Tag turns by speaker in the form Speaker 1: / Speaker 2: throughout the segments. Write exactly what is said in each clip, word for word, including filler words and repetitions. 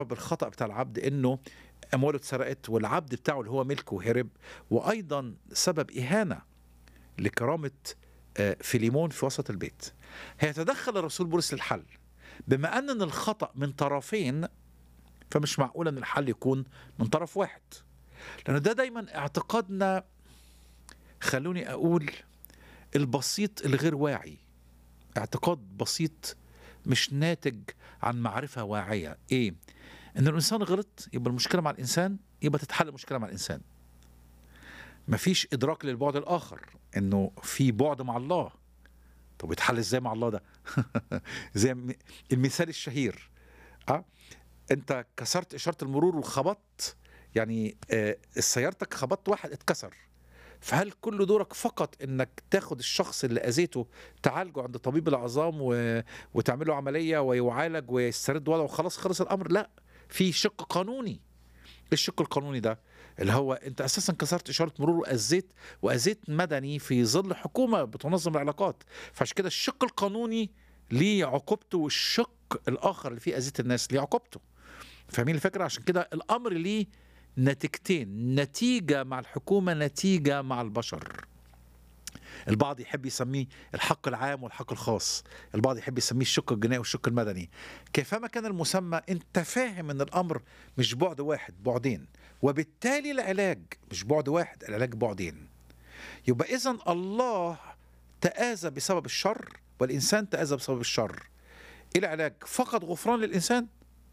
Speaker 1: بالخطأ بتاع العبد إنه أمواله اتسرقت والعبد بتاعه اللي هو ملكه هرب، وأيضًا سبب إهانة لكرامة آآ فيليمون في وسط البيت. هيتدخل الرسول بولس للحل، بما أن إن الخطأ من طرفين، فمش معقول إن الحل يكون من طرف واحد، لأن ده دايمًا اعتقادنا، خلّوني أقول البسيط الغير واعي، اعتقاد بسيط مش ناتج عن معرفة واعية. إيه؟ إن الإنسان غلط يبقى المشكلة مع الإنسان، يبقى تتحل المشكلة مع الإنسان. ما فيش إدراك للبُعد الآخر، إنه في بُعد مع الله. طب يتحل إزاي مع الله ده؟ زي م المثال الشهير، آه، أنت كسرت إشارة المرور وخبطت، يعني آآ سيارتك خبطت واحد اتكسر، فهل كل دورك فقط إنك تاخد الشخص اللي أذيته تعالجه عند طبيب العظام و وتعمل له عملية ويُعالج ويسترد وضعه وخلاص خلص الأمر؟ لأ، في شِق قانوني. إيه الشِق القانوني ده؟ اللي هو أنت أساسًا كسرت إشارة مرور وأذيت وأذيت مدني في ظل حكومة بتنظم العلاقات، فعشان كده الشِق القانوني ليه عقوبته، والشِق الآخر اللي فيه أذية الناس ليه عقوبته. فاهمين الفكرة؟ عشان كده الأمر ليه نتيجتين، نتيجة مع الحكومة، نتيجة مع البشر. البعض يحب يسميه الحق العام والحق الخاص، البعض يحب يسميه الشق الجنائي والشق المدني. كيفما كان المسمى، انت فاهم ان الامر مش بعد واحد، بعدين، وبالتالي العلاج مش بعد واحد، العلاج بعدين. يبقى اذا الله تآذى بسبب الشر والانسان تآذى بسبب الشر. ايه العلاج؟ فقط غفران للانسان؟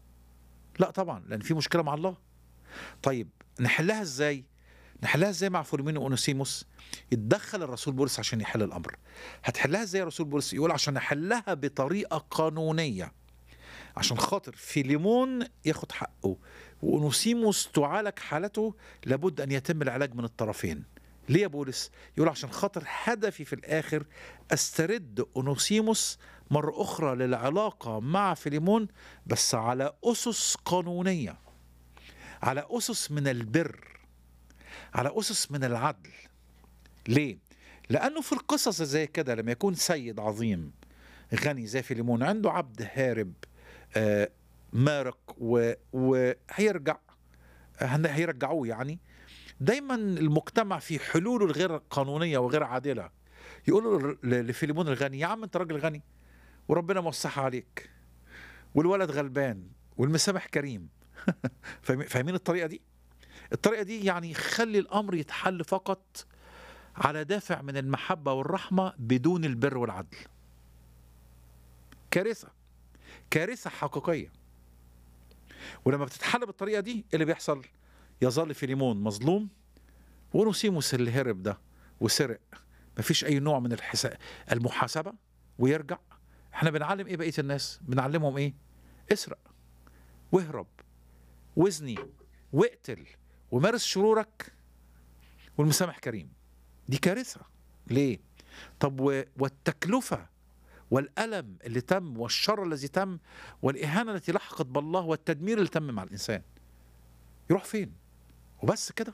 Speaker 1: لا طبعا، لان في مشكلة مع الله. طيب نحلها ازاي؟ نحلها ازاي مع فيليمون وأونيسيموس؟ يتدخل الرسول بولس عشان يحل الامر. هتحلها ازاي يا رسول بولس؟ يقول عشان احلها بطريقه قانونيه، عشان خاطر فيليمون ياخد حقه وأونيسيموس تعالج حالته، لابد ان يتم العلاج من الطرفين. ليه يا بولس؟ يقول عشان خاطر هدفي في الاخر استرد أونيسيموس مره اخرى للعلاقه مع فيليمون، بس على اسس قانونيه، على اسس من البر، على أسس من العدل. ليه؟ لأنه في القصص زي كده لما يكون سيد عظيم غني زي فيليمون عنده عبد هارب آه مارق وهيرجع، هيرجعوه يعني، دايما المجتمع في حلوله الغير قانونية وغير عادلة يقولوا لفيليمون الغني: يا عم انت راجل غني وربنا موسعها عليك، والولد غلبان والمسامح كريم. فاهمين الطريقة دي؟ الطريقة دي يعني خلي الأمر يتحل فقط على دافع من المحبة والرحمة بدون البر والعدل. كارثة، كارثة حقيقية. ولما بتتحل بالطريقة دي، اللي بيحصل يظل فيليمون مظلوم، وأونيسيموس اللي هرب ده وسرق مفيش أي نوع من الحساب المحاسبة ويرجع. احنا بنعلم ايه بقية الناس؟ بنعلمهم ايه؟ اسرق واهرب وازني واقتل ومارس شرورك والمسامح كريم. دي كارثة. ليه؟ طب والتكلفة والألم اللي تم والشر الذي تم والإهانة التي لحقت بالله والتدمير اللي تم مع الإنسان يروح فين؟ وبس كده؟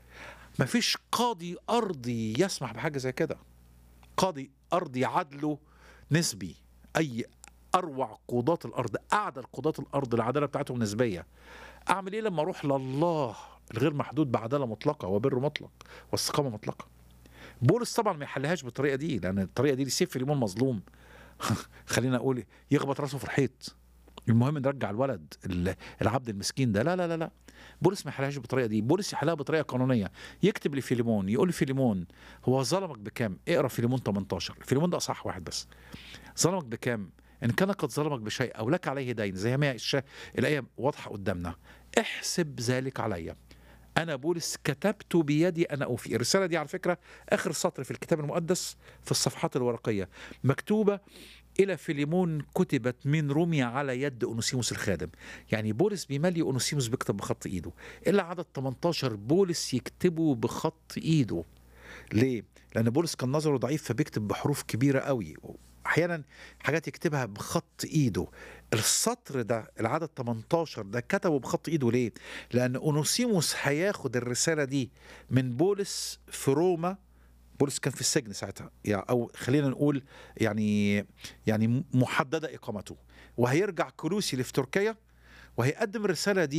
Speaker 1: مفيش قاضي أرضي يسمح بحاجة زي كده. قاضي أرضي عدله نسبي. أي أروع قضاة الأرض، أعدل قضاة الأرض، العدالة بتاعتهم نسبية. أعمل إيه لما أروح لله الغير محدود بعدالة مطلقة وبر مطلق واستقامة مطلقة؟ بولس طبعا ما يحلهاش بالطريقة دي، لأن الطريقة دي يسيب فيليمون مظلوم. خلينا أقول يخبط راسه في الحيط، المهم نرجع الولد العبد المسكين ده. لا لا لا لا، بولس ما يحلهاش بالطريقة دي. بولس يحلها بطريقة قانونية. يكتب لفيليمون يقول لفيليمون: هو ظلمك بكام؟ اقرا فيليمون تمنتاشر. فيليمون ده أصح واحد بس. ظلمك بكام؟ إن كان قد ظلمك بشيء أو لك عليه دين، زي ما هي الآية واضحة قدامنا: احسب ذلك عليا، أنا بولس كتبت بيدي أنا أوفي. الرسالة دي على فكرة آخر سطر في الكتاب المقدس في الصفحات الورقية مكتوبة إلى فيليمون، كتبت من روميا على يد أونيسيموس الخادم. يعني بولس بيملي، أونيسيموس بيكتب بخط إيده. إلا عدد تمنتاشر بولس يكتبه بخط إيده. ليه؟ لأن بولس كان نظره ضعيف فبيكتب بحروف كبيرة قوي، أحيانا حاجات يكتبها بخط إيده. السطر ده العدد تمنتاشر ده كتبه بخط إيده. ليه؟ لأن أونيسيموس هياخد الرسالة دي من بولس في روما. بولس كان في السجن ساعتها، يعني أو خلينا نقول يعني يعني محددة إقامته، وهيرجع كروسي في تركيا، وهيقدم الرسالة دي